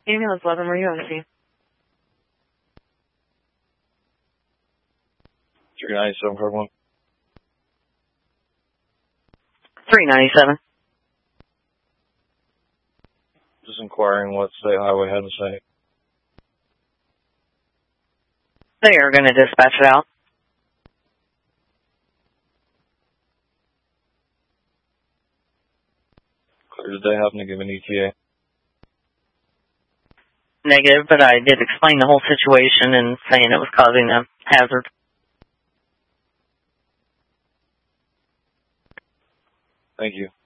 Ambulance 11, were you on the scene? 397, card 1. 397. Just inquiring what State Highway had to say. They are going to dispatch it out. Clear. Did they happen to give an ETA? Negative, but I did explain the whole situation and saying it was causing a hazard. Thank you.